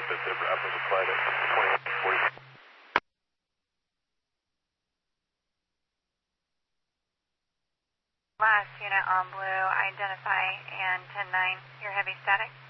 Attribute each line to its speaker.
Speaker 1: Victor Bravo, applied at 2840.
Speaker 2: Last unit on blue, identify and 10-9, you're heavy static.